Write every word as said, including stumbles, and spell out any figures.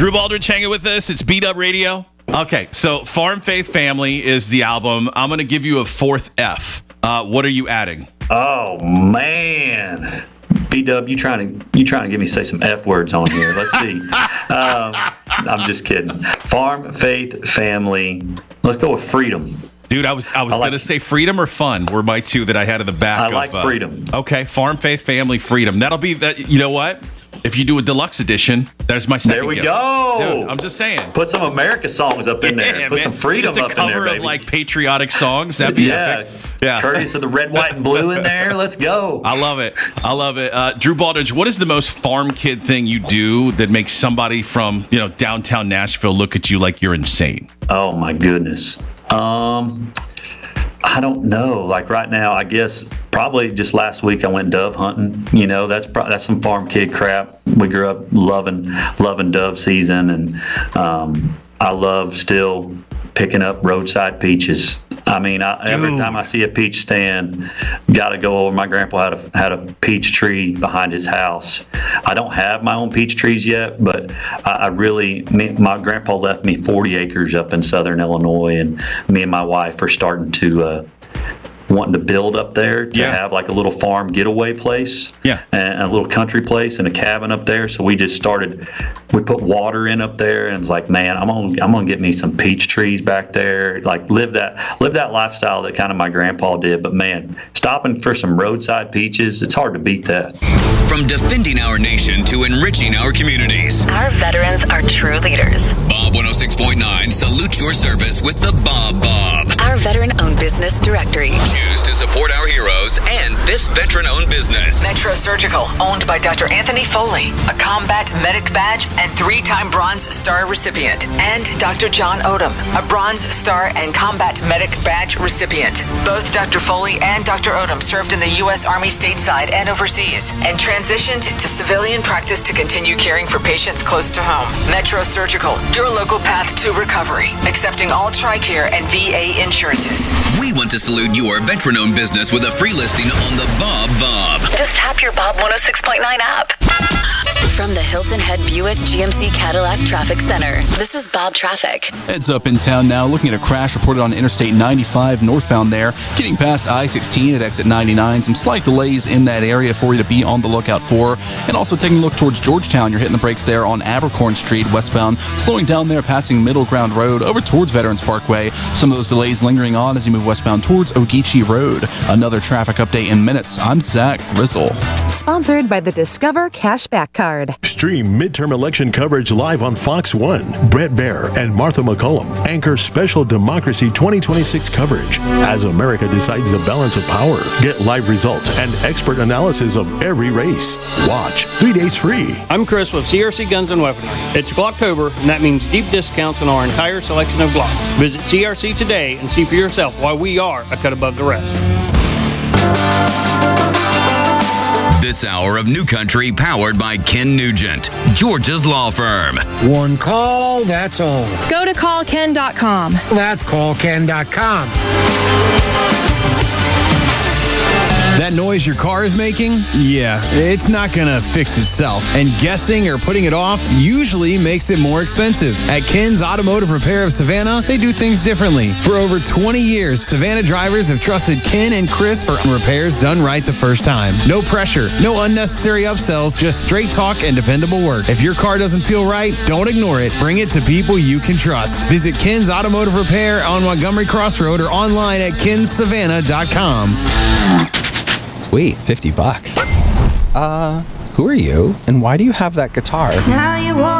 Drew Baldridge hanging with us. It's Beat Up Radio. Okay, so Farm Faith Family is the album. I'm going to give you a fourth F. Uh, what are you adding? Oh, man. B-Dub, you trying to you trying to get me to say some F words on here. Let's see. um, I'm just kidding. Farm Faith Family. Let's go with freedom. Dude, I was I was I like, going to say freedom or fun were my two that I had in the back. I of, like uh, freedom. Okay, Farm Faith Family Freedom. That'll be that. You know what? If you do a deluxe edition, there's my second There we gift. go. Dude, I'm just saying. Put some America songs up in there. Yeah, Put man. some freedom just a up in cover there, baby. of like patriotic songs. That'd be yeah. epic. Yeah. Courteous of the red, white, and blue in there. Let's go. I love it. I love it. Uh, Drew Baldridge, what is the most farm kid thing you do that makes somebody from, you know, downtown Nashville look at you like you're insane? Oh my goodness. Um, I don't know. Like right now, I guess probably just last week I went dove hunting. You know, that's pro- that's some farm kid crap. We grew up loving loving dove season, and um, I love still picking up roadside peaches. I mean, I, every time I see a peach stand, got to go over. My grandpa had a had a peach tree behind his house. I don't have my own peach trees yet, but I, I really, me, my grandpa left me forty acres up in southern Illinois, and me and my wife are starting to uh, wanting to build up there to Yeah. have like a little farm getaway place, Yeah. and a little country place and a cabin up there. So we just started. We put water in up there, and it's like, man, I'm gonna I'm gonna get me some peach trees back there. Like live that live that lifestyle that kind of my grandpa did. But man, stopping for some roadside peaches, it's hard to beat that. From defending our nation to enriching our communities, Our veterans are true leaders. Bob one oh six point nine salutes your service with the Bob Bob. Our veteran-owned business directory. Choose to support our heroes and this veteran-owned business. Metro Surgical, owned by Doctor Anthony Foley, a combat medic badge and three-time Bronze Star recipient, and Doctor John Odom, a Bronze Star and Combat Medic Badge recipient. Both Doctor Foley and Doctor Odom served in the U S Army stateside and overseas, and transitioned to civilian practice to continue caring for patients close to home. Metro Surgical, your local path to recovery, accepting all TRICARE and V A insurances. We want to salute your veteran-owned business with a free listing on the Bob Bob. Just tap your Bob one oh six point nine app. From the Hilton Head Buick G M C Cadillac Traffic Center, this is Bob Traffic. Heads up in town now, looking at a crash reported on Interstate ninety-five northbound there, getting past I sixteen at exit ninety-nine. Some slight delays in that area for you to be on the lookout for. And also taking a look towards Georgetown, you're hitting the brakes there on Abercorn Street westbound, slowing down there, passing Middle Ground Road over towards Veterans Parkway. Some of those delays lingering on as you move westbound towards Ogeechee Road. Another traffic update in minutes. I'm Zach Grizzle. Sponsored by the Discover Cashback Card. Stream midterm election coverage live on Fox one. Brett Baer and Martha McCollum anchor special Democracy twenty twenty-six coverage as America decides the balance of power. Get live results and expert analysis of every race. Watch three days free. I'm Chris with C R C Guns and Weaponry. It's Glocktober, and that means deep discounts on our entire selection of Glocks. Visit C R C today and see for yourself why we are a cut above the rest. This hour of New Country powered by Ken Nugent, Georgia's law firm. One call, that's all. Go to call ken dot com. That's call ken dot com. That noise your car is making? Yeah, it's not gonna fix itself. And guessing or putting it off usually makes it more expensive. At Ken's Automotive Repair of Savannah, they do things differently. For over twenty years, Savannah drivers have trusted Ken and Chris for repairs done right the first time. No pressure, no unnecessary upsells, just straight talk and dependable work. If your car doesn't feel right, don't ignore it. Bring it to people you can trust. Visit Ken's Automotive Repair on Montgomery Crossroad or online at kens savannah dot com. Sweet, fifty bucks. Uh, who are you, and why do you have that guitar? Now you walk